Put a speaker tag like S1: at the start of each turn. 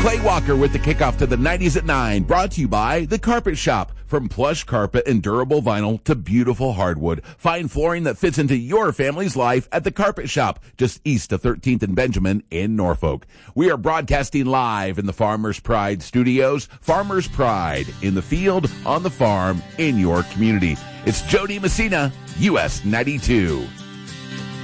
S1: Clay Walker with the kickoff to the 90s at 9, brought to you by The Carpet Shop. From plush carpet and durable vinyl to beautiful hardwood, find flooring that fits into your family's life at The Carpet Shop, just east of 13th and Benjamin in Norfolk. We are broadcasting live in the Farmers Pride Studios. Farmers Pride, in the field, on the farm, in your community. It's Jody Messina, US 92.